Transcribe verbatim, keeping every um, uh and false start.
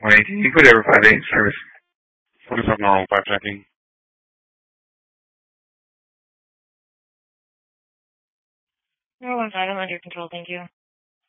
one eighteen, include every five eight service. forty-five normal, five checking. No, one five, I'm under control, thank you.